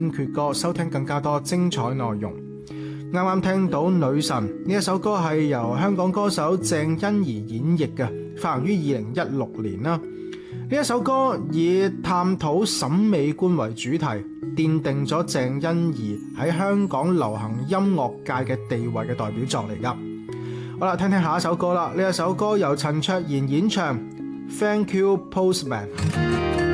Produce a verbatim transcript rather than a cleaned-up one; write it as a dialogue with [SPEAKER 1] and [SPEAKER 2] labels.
[SPEAKER 1] 決歌，收聽更加多精彩內容。啱啱聽到《女神》呢一首歌係由香港歌手鄭欣宜演繹嘅，發行於二零一六年啦。呢一首歌以探討審美觀為主題，奠定咗鄭欣宜喺香港流行音樂界嘅地位嘅代表作嚟噶。好啦，聽聽下一首歌啦。呢一首歌由陳卓賢演唱，《Thank You Postman》。